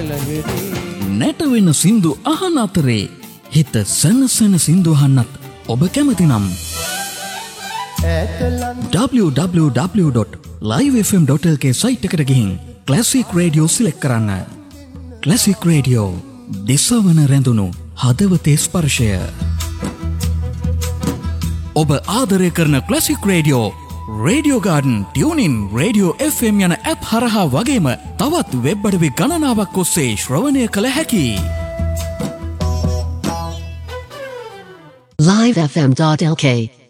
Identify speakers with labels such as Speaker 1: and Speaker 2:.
Speaker 1: නැටවෙන සින්දු අහන අතරේ හිත සනසන සින්දු අහන්නත් ඔබ කැමති නම් www.livefm.lk සයිට් එකට ගිහින් ක්ලාසික් රේඩියෝ සිලෙක්ට් කරන්න. ක්ලාසික් රේඩියෝ දිසවන රැඳුණු හදවතේ ස්පර්ශය. ඔබ ආදරය කරන classic radio radio garden tuning radio FM යන ඇප් හරහා වගේම තවත් වෙබ් අඩවි ගණනාවක් ඔස්සේ ශ්‍රවණය කළ හැකි.
Speaker 2: livefm.lk